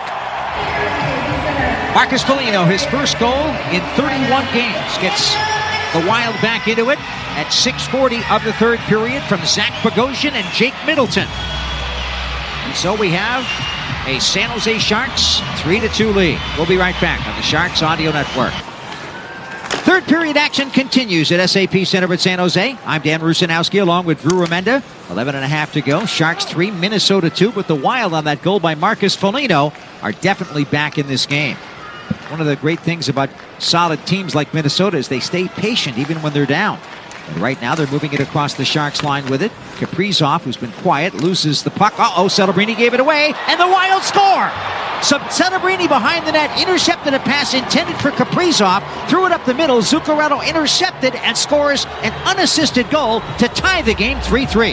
Marcus Foligno, his first goal in thirty-one games, gets the Wild back into it at six forty of the third period from Zach Bogosian and Jake Middleton. And so we have a San Jose Sharks three to two lead. We'll be right back on the Sharks Audio Network. Third period action continues at S A P Center at San Jose. I'm Dan Rusanowski along with Drew Remenda. eleven and a half to go. Sharks three, Minnesota two, but the Wild on that goal by Marcus Foligno are definitely back in this game. One of the great things about solid teams like Minnesota is they stay patient even when they're down. And right now they're moving it across the Sharks line with it. Kaprizov, who's been quiet, loses the puck. Uh-oh, Celebrini gave it away, and the Wild score! So Celebrini behind the net intercepted a pass intended for Kaprizov, threw it up the middle. Zuccarello intercepted and scores an unassisted goal to tie the game three three.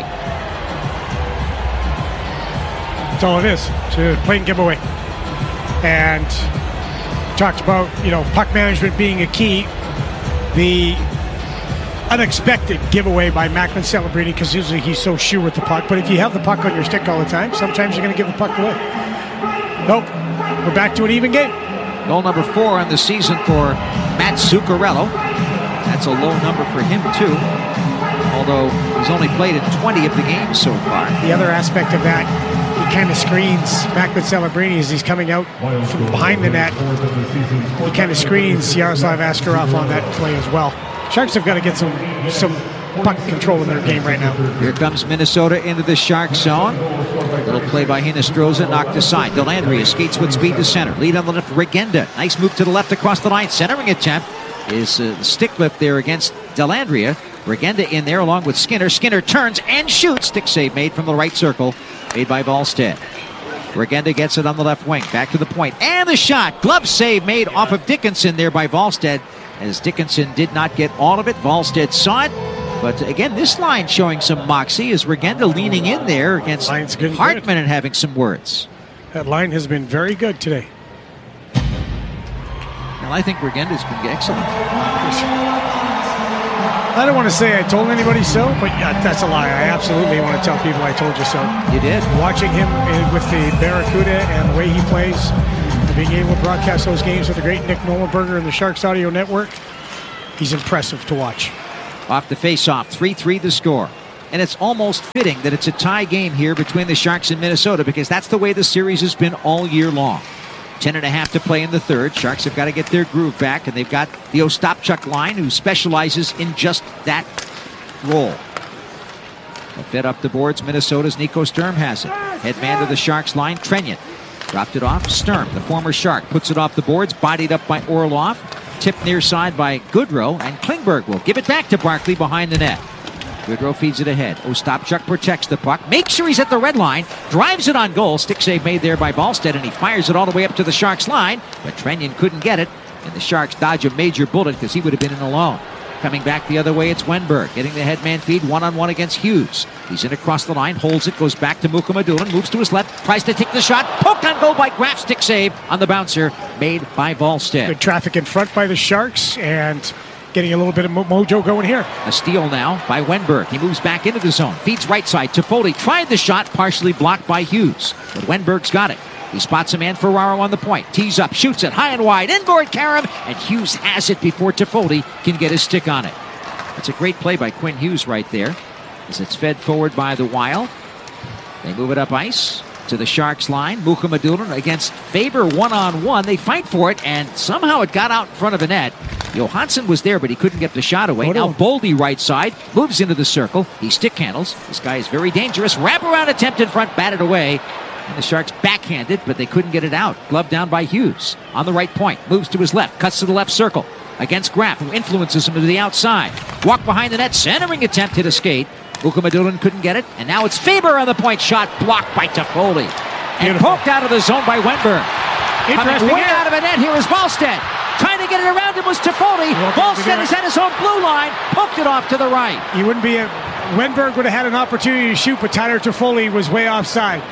That's all it is. It's a plain giveaway. And talked about, you know, puck management being a key. The unexpected giveaway by Macklin Celebrini, because usually he's so sure with the puck. But if you have the puck on your stick all the time, sometimes you're going to give the puck away. Nope. We're back to an even game. Goal number four on the season for Matt Zuccarello. That's a low number for him, too. Although he's only played in twenty of the games so far. The other aspect of that, he kind of screens Macklin Celebrini as he's coming out from behind the net. He kind of screens Yaroslav Askarov on that play as well. Sharks have got to get some some puck control in their game right now. Here comes Minnesota into the Shark zone. Little play by Hinostroza, knocked aside. Dellandrea skates with speed to center. Lead on the left, Regenda. Nice move to the left across the line. Centering attempt is uh, the stick lift there against Dellandrea. Regenda in there along with Skinner. Skinner turns and shoots. Stick save made from the right circle, made by Wallstedt. Regenda gets it on the left wing. Back to the point. And the shot. Glove save made off of Dickinson there by Wallstedt, as Dickinson did not get all of it. Wallstedt saw it. But again, this line showing some moxie as Regenda leaning in there against Hartman good. and having some words. That line has been very good today. Well, I think Regenda's been excellent. I don't want to say I told anybody so, but yeah, that's a lie. I absolutely want to tell people I told you so. You did? Watching him with the Barracuda and the way he plays, and being able to broadcast those games with the great Nick Nollenberger and the Sharks Audio Network, he's impressive to watch. Off the face-off, three three the score. And it's almost fitting that it's a tie game here between the Sharks and Minnesota, because that's the way the series has been all year long. Ten and a half to play in the third. Sharks have got to get their groove back, and they've got the Ostapchuk line, who specializes in just that role. Well, fed up the boards, Minnesota's Nico Sturm has it. Head man to the Sharks line, Trenyon. Dropped it off. Sturm, the former Shark, puts it off the boards, bodied up by Orlov. Tipped near side by Goodrow, and Klingberg will give it back to Barkley behind the net. Goodrow feeds it ahead. Ostapchuk protects the puck. Makes sure he's at the red line. Drives it on goal. Stick save made there by Ballstead, and he fires it all the way up to the Sharks line. But Trenyon couldn't get it, and the Sharks dodge a major bullet because he would have been in alone. Coming back the other way, it's Wenberg. Getting the headman feed one-on-one against Hughes. He's in across the line. Holds it. Goes back to Mukhamadullin. Moves to his left. Tries to take the shot. Poked on goal by Graf. Stick save on the bouncer made by Ballstead. Good traffic in front by the Sharks, and getting a little bit of mo- mojo going here. A steal now by Wenberg. He moves back into the zone. Feeds right side. Toffoli tried the shot, partially blocked by Hughes. But Wenberg's got it. He spots a man, Ferraro on the point. Tees up, shoots it high and wide. Inboard Karam, and Hughes has it before Toffoli can get his stick on it. It's a great play by Quinn Hughes right there, as it's fed forward by the Wild. They move it up ice to the Sharks line. Mukhamadullin against Faber one-on-one. They fight for it, and somehow it got out in front of the net. Johansson was there, but he couldn't get the shot away. Now Boldy right side, moves into the circle. He stick handles. This guy is very dangerous. Wraparound attempt in front, batted away. And the Sharks backhanded, but they couldn't get it out. Glove down by Hughes. On the right point, moves to his left, cuts to the left circle. Against Graf, who influences him to the outside. Walk behind the net, centering attempt hit a skate. Mukhamadullin couldn't get it, and now it's Faber on the point shot, blocked by Toffoli. And Beautiful. poked out of the zone by Wenberg. Coming way out of the net, here is Ballstead. Trying to get it around him was Toffoli. Ballstead is at his own blue line, poked it off to the right. He wouldn't be a... Wenberg would have had an opportunity to shoot, but Tyler Toffoli was way offside.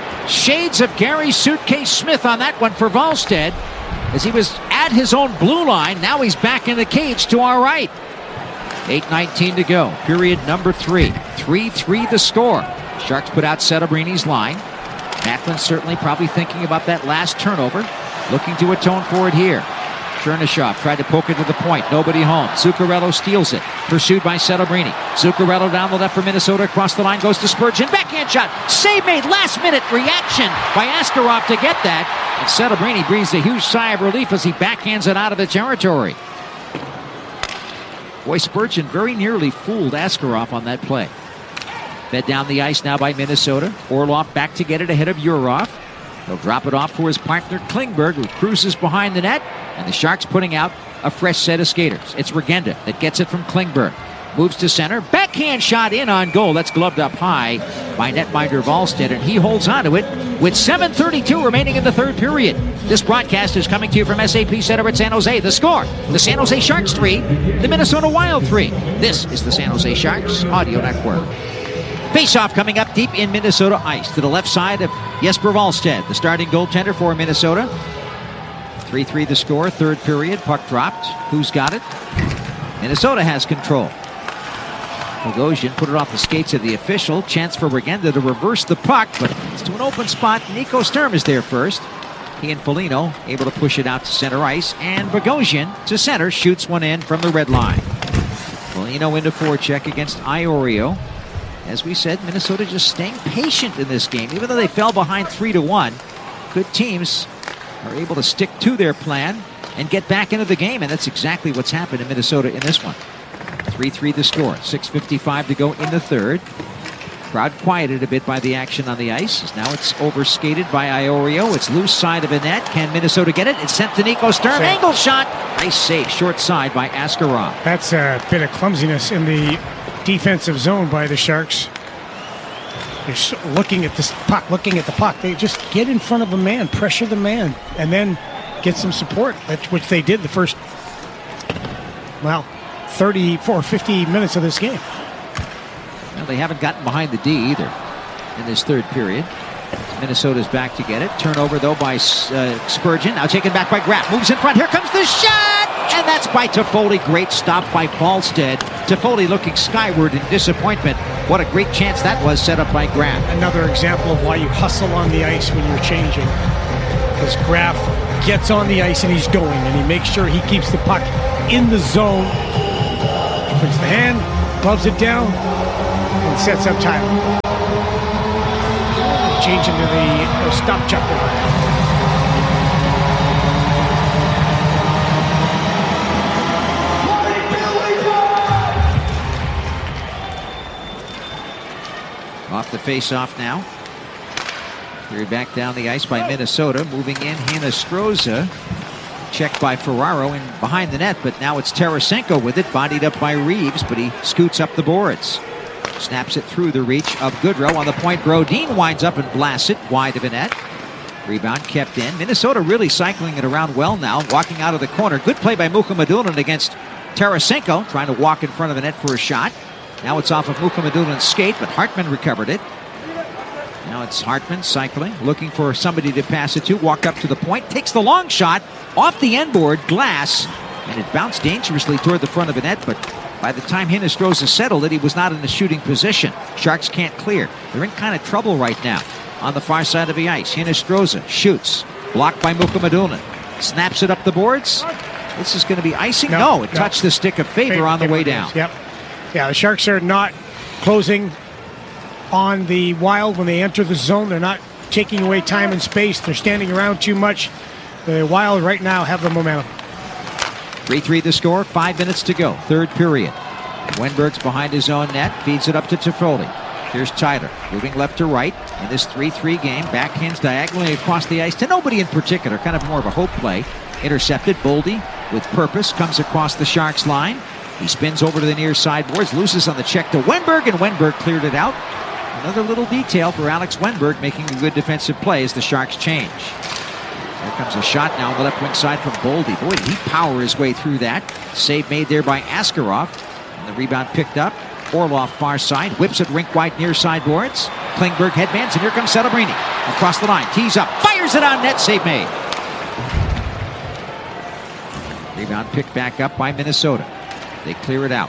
Shades of Gary Suitcase Smith on that one for Ballstead, as he was at his own blue line. Now he's back in the cage to our right. eight nineteen to go. Period number three. three three the score. Sharks put out Settebrini's line. Macklin certainly probably thinking about that last turnover. Looking to atone for it here. Chernyshov tried to poke it to the point. Nobody home. Zuccarello steals it. Pursued by Settebrini. Zuccarello down the left for Minnesota. Across the line goes to Spurgeon. Backhand shot. Save made. Last minute reaction by Askarov to get that. And Settebrini breathes a huge sigh of relief as he backhands it out of the territory. Boy, Spurgeon very nearly fooled Askarov on that play. Fed down the ice now by Minnesota. Orlov back to get it ahead of Urov. He'll drop it off for his partner Klingberg, who cruises behind the net. And the Sharks putting out a fresh set of skaters. It's Regenda that gets it from Klingberg. Moves to center. Backhand shot in on goal. That's gloved up high by netminder Wallstead, and he holds on to it with seven thirty-two remaining in the third period. This broadcast is coming to you from S A P Center at San Jose. The score, the San Jose Sharks three, the Minnesota Wild three. This is the San Jose Sharks Audio Network. Face-off coming up deep in Minnesota ice to the left side of Jesper Wallstead, the starting goaltender for Minnesota. three three the score, third period, puck dropped. Who's got it? Minnesota has control. Bogosian put it off the skates of the official. Chance for Regenda to reverse the puck, but it's to an open spot. Nico Sturm is there first. He and Foligno able to push it out to center ice, and Bogosian to center shoots one in from the red line. Foligno into forecheck against Iorio. As we said, Minnesota just staying patient in this game, even though they fell behind three to one. Good teams are able to stick to their plan and get back into the game, and that's exactly what's happened in Minnesota in this one. three three the score. six fifty-five to go in the third. Crowd quieted a bit by the action on the ice. Now it's overskated by Iorio. It's loose side of the net. Can Minnesota get it? It's sent to Nico Sturm. Save. Angle shot. Nice save. Short side by Askarov. That's a bit of clumsiness in the defensive zone by the Sharks. They're looking at this puck, looking at the puck. They just get in front of a man, pressure the man, and then get some support, which they did the first, well, thirty-four, fifty minutes of this game. Well, they haven't gotten behind the D either in this third period. Minnesota's back to get it. Turnover, though, by uh, Spurgeon. Now taken back by Graff. Moves in front. Here comes the shot! And that's by Toffoli. Great stop by Falstead. Toffoli looking skyward in disappointment. What a great chance that was, set up by Graff. Another example of why you hustle on the ice when you're changing. Because Graff gets on the ice and he's going, and he makes sure he keeps the puck in the zone. Puts the hand, gloves it down, and sets up Tyler. Change into the uh, stop jumper. Off the face-off now. Cleared back down the ice by Minnesota. Moving in, Hinostroza. Checked by Ferraro and behind the net, but now it's Tarasenko with it, bodied up by Reeves, but he scoots up the boards. Snaps it through the reach of Goodrow. On the point, Brodin winds up and blasts it wide of the net. Rebound kept in. Minnesota really cycling it around well now, walking out of the corner. Good play by Mukhamadullin against Tarasenko, trying to walk in front of the net for a shot. Now it's off of Mukhamadullin's skate, but Hartman recovered it. Now it's Hartman cycling, looking for somebody to pass it to. Walk up to the point, takes the long shot off the end board, glass, and it bounced dangerously toward the front of the net, but by the time Hinostroza settled it, he was not in the shooting position. Sharks can't clear. They're in kind of trouble right now. On the far side of the ice, Hinostroza shoots, blocked by Mukhamadullin. Snaps it up the boards. This is going to be icing? No, no it no. touched the stick of Faber, Faber on the way down. Yep. Yeah, the Sharks are not closing on the Wild when they enter the zone. They're not taking away time and space. They're standing around too much. The Wild right now have the momentum. three three the score, five minutes to go, third period. Wenberg's behind his own net, feeds it up to Toffoli. Here's Tyler, moving left to right in this three three game. Backhands diagonally across the ice to nobody in particular, kind of more of a hope play. Intercepted, Boldy with purpose, comes across the Sharks line. He spins over to the near side boards, loses on the check to Wenberg, and Wenberg cleared it out. Another little detail for Alex Wenberg, making a good defensive play as the Sharks change. Here comes a shot now on the left wing side from Boldy. Boy, did he power his way through that. Save made there by Askarov. And the rebound picked up. Orlov far side. Whips it rink wide near side boards. Klingberg headbands, and here comes Celebrini. Across the line. Tees up. Fires it on net. Save made. Rebound picked back up by Minnesota. They clear it out.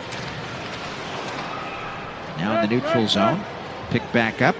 Now in the neutral zone. Picked back up.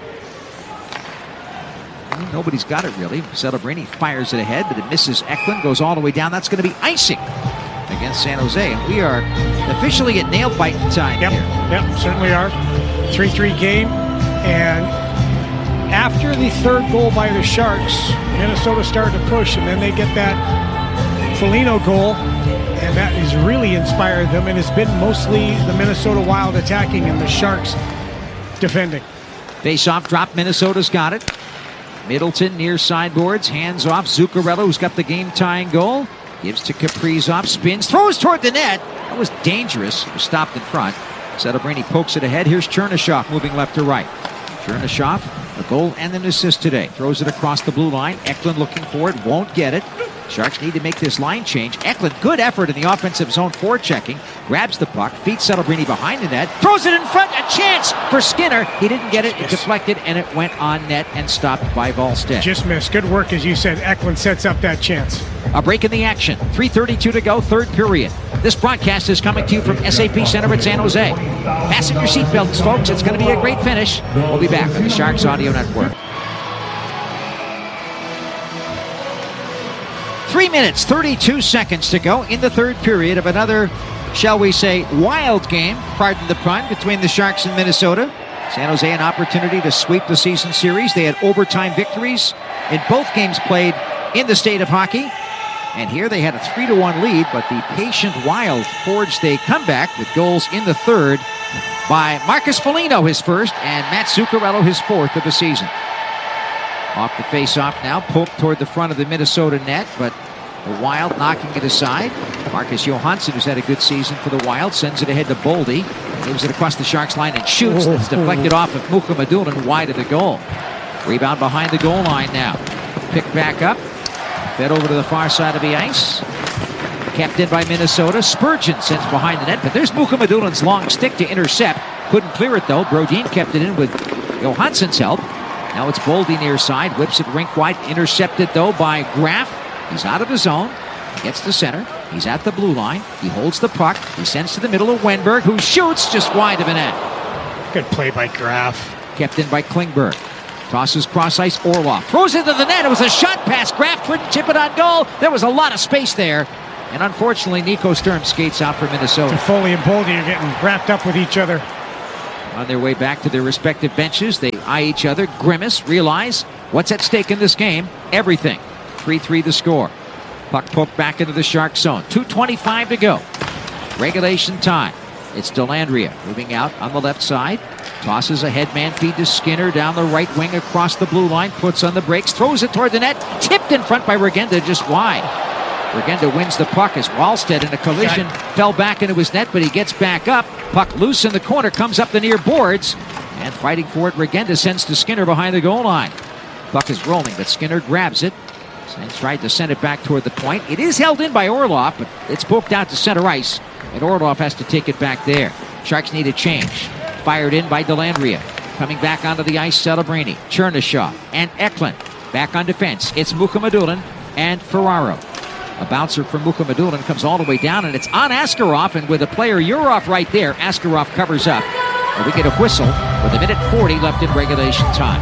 Nobody's got it really. Celebrini fires it ahead, but it misses Eklund, goes all the way down. That's going to be icing against San Jose. And we are officially at nail bite time yep. here. Yep, certainly are. three three game. And after the third goal by the Sharks, Minnesota started to push, and then they get that Foligno goal, and that has really inspired them, and it's been mostly the Minnesota Wild attacking and the Sharks defending. Face-off drop, Minnesota's got it. Middleton near sideboards, hands off. Zuccarello, who's got the game-tying goal, gives to Kaprizov, spins, throws toward the net. That was dangerous. It was stopped in front. Celebrini pokes it ahead. Here's Chernyshov moving left to right. Chernyshov, a goal and an assist today. Throws it across the blue line. Eklund looking for it, won't get it. Sharks need to make this line change. Eklund, good effort in the offensive zone forechecking. Grabs the puck, feeds Celebrini behind the net, throws it in front, a chance for Skinner. He didn't get it, it deflected, and it went on net and stopped by Volstead. Just missed. Good work, as you said. Eklund sets up that chance. A break in the action. three thirty-two to go, third period. This broadcast is coming to you from S A P Center at San Jose. Fasten your seatbelts, folks. It's going to be a great finish. We'll be back on the Sharks Audio Network. Three minutes, thirty-two seconds to go in the third period of another, shall we say, wild game, pardon the pun, between the Sharks and Minnesota. San Jose an opportunity to sweep the season series. They had overtime victories in both games played in the state of hockey. And here they had a three to one lead, but the patient Wild forged a comeback with goals in the third by Marcus Foligno, his first, and Matt Zuccarello, his fourth of the season. Off the face-off now, poked toward the front of the Minnesota net, but the Wild knocking it aside. Marcus Johansson, who's had a good season for the Wild, sends it ahead to Boldy. Moves it across the Sharks line and shoots. It's deflected off of Mukhamadullin wide of the goal. Rebound behind the goal line now. Picked back up. Fed over to the far side of the ice. Kept in by Minnesota. Spurgeon sends behind the net, but there's Mukhamadullin's long stick to intercept. Couldn't clear it though. Brodin kept it in with Johansson's help. Now it's Boldy near side, whips it rink wide, intercepted though by Graf. He's out of his zone. He gets to center. He's at the blue line. He holds the puck. He sends to the middle of Wenberg, who shoots just wide of the net. Good play by Graf. Kept in by Klingberg. Tosses cross ice, Orlov. Throws into the net. It was a shot pass. Graf couldn't chip it on goal. There was a lot of space there. And unfortunately, Nico Sturm skates out for Minnesota. Foley and Boldy are getting wrapped up with each other. On their way back to their respective benches, they eye each other, grimace, realize what's at stake in this game. Everything. three three the score. Puck poked back into the Shark zone. two twenty-five to go. Regulation time. It's Dellandrea moving out on the left side. Tosses a headman feed to Skinner down the right wing across the blue line. Puts on the brakes. Throws it toward the net. Tipped in front by Regenda just wide. Regenda wins the puck as Wallstedt in a collision fell back into his net, but he gets back up. Puck loose in the corner, comes up the near boards. And fighting for it, Regenda sends to Skinner behind the goal line. Puck is rolling, but Skinner grabs it and tried to send it back toward the point. It is held in by Orlov, but it's poked out to center ice, and Orlov has to take it back there. Sharks need a change. Fired in by Dellandrea. Coming back onto the ice, Celebrini, Chernishaw, and Eklund. Back on defense, it's Mukhamadullin and Ferraro. A bouncer from Mukhamadullin comes all the way down, and it's on Askarov, and with a player Yurov right there, Askarov covers up. And we get a whistle with a minute forty left in regulation time.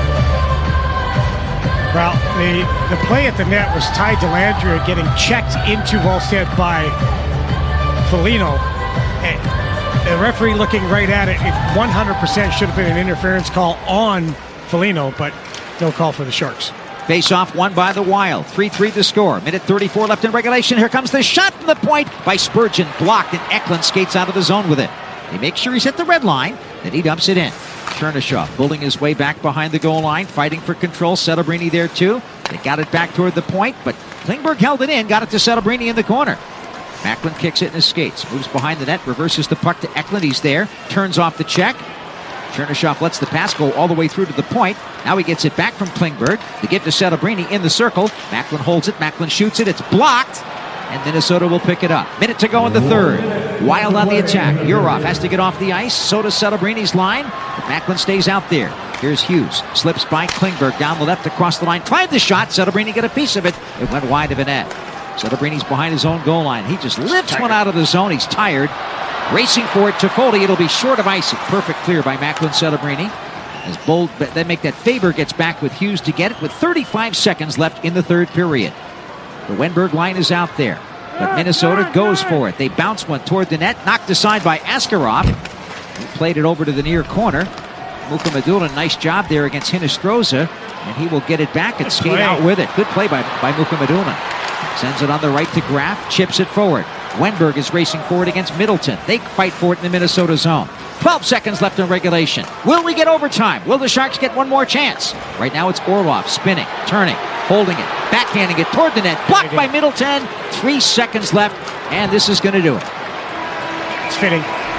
Well, the, the play at the net was Ty Dellandrea getting checked into Wallstedt by Foligno. And the referee looking right at it, it one hundred percent should have been an interference call on Foligno, but no call for the Sharks. Face-off won by the Wild. three three to score. Minute thirty-four left in regulation. Here comes the shot from the point by Spurgeon. Blocked, and Eklund skates out of the zone with it. He makes sure he's at the red line. Then he dumps it in. Chernishaw pulling his way back behind the goal line. Fighting for control. Celebrini there too. They got it back toward the point, but Klingberg held it in. Got it to Celebrini in the corner. Macklin kicks it in his skates. Moves behind the net. Reverses the puck to Eklund. He's there. Turns off the check. Chernishaw lets the pass go all the way through to the point. Now he gets it back from Klingberg. The give to Celebrini in the circle. Macklin holds it. Macklin shoots it. It's blocked. And Minnesota will pick it up. Minute to go in the third. Wild on the attack. Yurov has to get off the ice. So does Celebrini's line. But Macklin stays out there. Here's Hughes. Slips by Klingberg down the left across the line. Tried the shot. Celebrini got a piece of it. It went wide of the net. Celebrini's behind his own goal line. He just lifts one out of the zone. He's tired. Racing for it to Foley. It'll be short of ice. Perfect clear by Macklin Celebrini. As Bold, they make that Faber gets back with Hughes to get it with thirty-five seconds left in the third period. The Wenberg line is out there, but Minnesota goes for it. They bounce one toward the net, knocked aside by Askarov. He played it over to the near corner. Mukhamadullin, nice job there against Hinostroza, and he will get it back and skate out with it. Good play by, by Mukhamadullin. Sends it on the right to Graf, chips it forward. Wenberg is racing forward against Middleton. They fight for it in the Minnesota zone. twelve seconds left in regulation. Will we get overtime? Will the Sharks get one more chance? Right now it's Orlov spinning, turning, holding it, backhanding it toward the net. Blocked by Middleton. Three seconds left, and this is going to do it. It's fitting.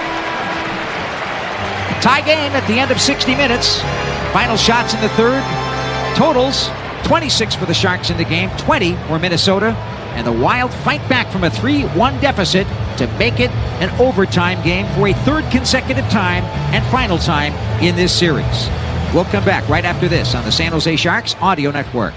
Tie game at the end of sixty minutes. Final shots in the third. Totals twenty-six for the Sharks in the game, twenty for Minnesota. And the Wild fight back from a three one deficit to make it an overtime game for a third consecutive time and final time in this series. We'll come back right after this on the San Jose Sharks Audio Network.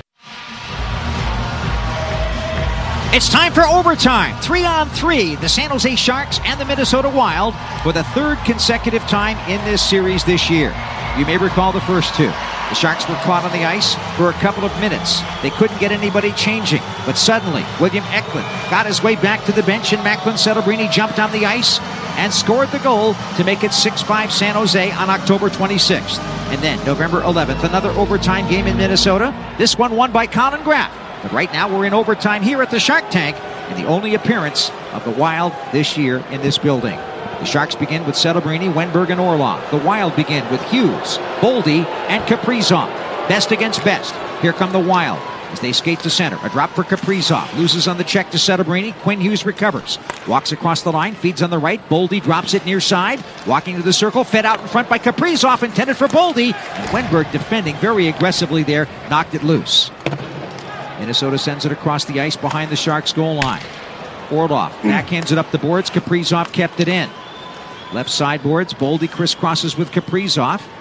It's time for overtime. Three on three. The San Jose Sharks and the Minnesota Wild for the third consecutive time in this series this year. You may recall the first two. The Sharks were caught on the ice for a couple of minutes. They couldn't get anybody changing. But suddenly, William Eklund got his way back to the bench, and Macklin Celebrini jumped on the ice and scored the goal to make it six five San Jose on October twenty-sixth. And then, November eleventh, another overtime game in Minnesota. This one won by Colin Graf. But right now, we're in overtime here at the Shark Tank, and the only appearance of the Wild this year in this building. The Sharks begin with Celebrini, Wenberg, and Orlov. The Wild begin with Hughes, Boldy, and Kaprizov. Best against best. Here come the Wild as they skate to center. A drop for Kaprizov. Loses on the check to Celebrini. Quinn Hughes recovers. Walks across the line. Feeds on the right. Boldy drops it near side. Walking to the circle. Fed out in front by Kaprizov. Intended for Boldy. And Wenberg defending very aggressively there. Knocked it loose. Minnesota sends it across the ice behind the Sharks goal line. Orlov backhands it up the boards. Kaprizov kept it in. Left side boards. Boldy crisscrosses with Kaprizov.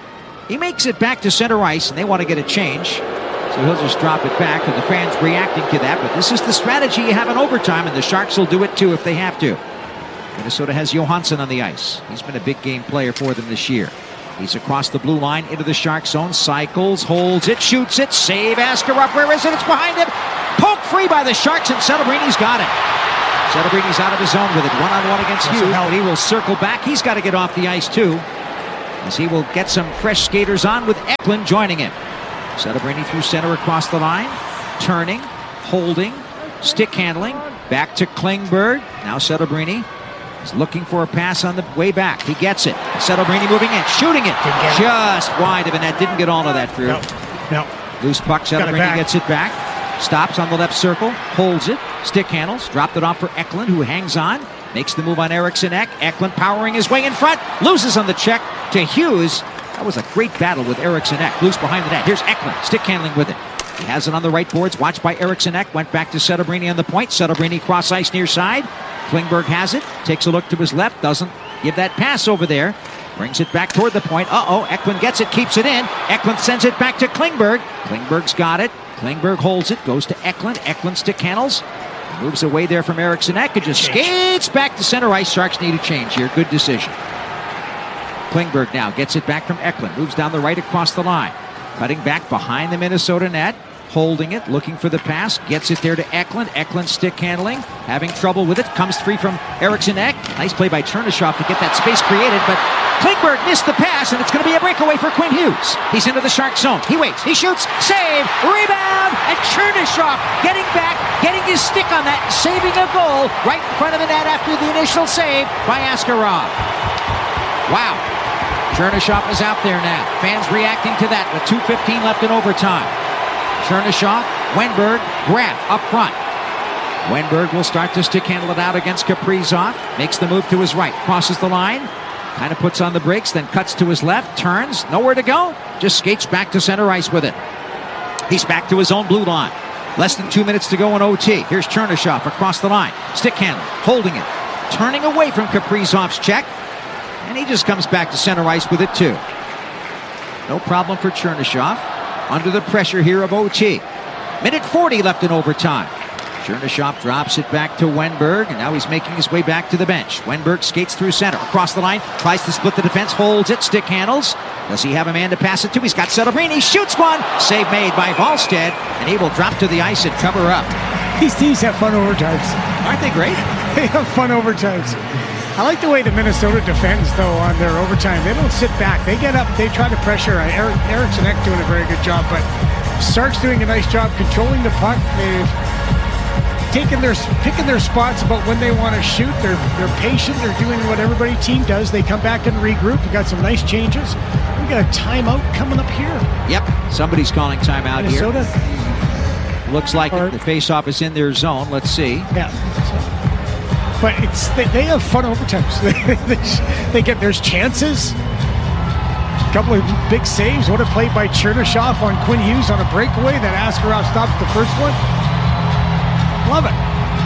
He makes it back to center ice, and they want to get a change. So he'll just drop it back, and the fans reacting to that. But this is the strategy you have in overtime, and the Sharks will do it too if they have to. Minnesota has Johansson on the ice. He's been a big game player for them this year. He's across the blue line into the Shark zone. Cycles, holds it, shoots it. Save Askarov. Where is it? It's behind him. Poked free by the Sharks, and Celebrini's got it. Celebrini's out of his zone with it. One-on-one against Hughes, but he will circle back. He's got to get off the ice, too, as he will get some fresh skaters on with Eklund joining him. Celebrini through center across the line. Turning, holding, stick handling. Back to Klingberg. Now Celebrini is looking for a pass on the way back. He gets it. Celebrini moving in, shooting it. Just wide of a net. Didn't get all of that, Drew. No, no. Loose puck. Celebrini gets it back. Stops on the left circle. Holds it. Stick handles. Dropped it off for Eklund, who hangs on. Makes the move on Eriksson Ek. Eklund powering his way in front. Loses on the check to Hughes. That was a great battle with Eriksson Ek. Loose behind the net. Here's Eklund. Stick handling with it. He has it on the right boards. Watched by Eriksson Ek. Went back to Celebrini on the point. Celebrini cross ice near side. Klingberg has it. Takes a look to his left. Doesn't give that pass over there. Brings it back toward the point. Uh-oh. Eklund gets it. Keeps it in. Eklund sends it back to Klingberg. Klingberg's got it. Klingberg holds it. Goes to Eklund. Eklund stick handles. Moves away there from Eriksson Ek and just skates back to center ice. Sharks need a change here. Good decision. Klingberg now gets it back from Eklund. Moves down the right across the line. Cutting back behind the Minnesota net. Holding it, looking for the pass. Gets it there to Eklund. Eklund stick handling. Having trouble with it. Comes free from Eriksson Ek. Nice play by Chernyshov to get that space created, but Klingberg missed the pass, and it's going to be a breakaway for Quinn Hughes. He's into the Shark zone. He waits. He shoots. Save. Rebound. And Chernyshov getting back, getting his stick on that, saving a goal right in front of the net after the initial save by Askarov. Wow. Chernyshov is out there now. Fans reacting to that with two fifteen left in overtime. Chernyshov, Wenberg, Graf up front. Wenberg will start to stick handle it out against Kaprizov. Makes the move to his right. Crosses the line. Kind of puts on the brakes, then cuts to his left. Turns. Nowhere to go. Just skates back to center ice with it. He's back to his own blue line. Less than two minutes to go in O T. Here's Chernyshov across the line. Stick handle. Holding it. Turning away from Kaprizov's check. And he just comes back to center ice with it too. No problem for Chernyshov. Under the pressure here of O T. Minute forty left in overtime. Chernyshov drops it back to Wenberg, and now he's making his way back to the bench. Wenberg skates through center, across the line, tries to split the defense, holds it, stick handles. Does he have a man to pass it to? He's got Celebrini, shoots one! Save made by Wallstedt, and he will drop to the ice and cover up. These teams have fun overtimes. Aren't they great? They have fun overtimes. I like the way the Minnesota defends, though, on their overtime. They don't sit back. They get up. They try to pressure. Eric, Eriksson Ek doing a very good job, but Stark's doing a nice job controlling the puck. They've taken their, picking their spots about when they want to shoot. They're, they're patient. They're doing what everybody team does. They come back and regroup. We got some nice changes. We got a timeout coming up here. Yep, somebody's calling timeout Minnesota. here. Looks like or, the face-off is in their zone. Let's see. Yeah. But it's they, they have fun overtimes. they, they get there's chances. A couple of big saves. What a play by Chernyshov on Quinn Hughes on a breakaway that Askarov stops the first one. Love it.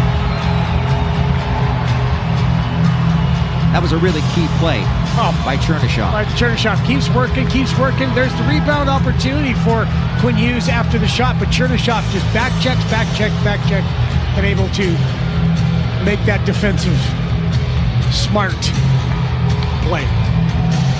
That was a really key play oh, by Chernyshov. By Chernyshov keeps working, keeps working. There's the rebound opportunity for Quinn Hughes after the shot, but Chernyshov just back checks, back check, back check, and able to make that defensive smart play.